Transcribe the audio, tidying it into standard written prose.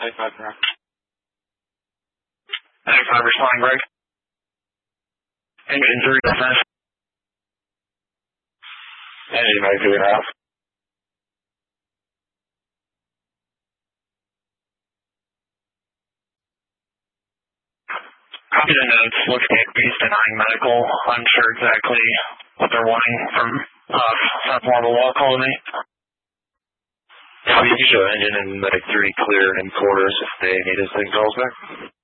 95 correct. 95 responding break. Engine 3 defense. Engine back 2.5. Copy the notes. Looks like he's denying medical. Unsure exactly what they're wanting from us. That's more of a wall call to me. Copy, show engine and medic 3 clear in quarters if they need us, they calls back.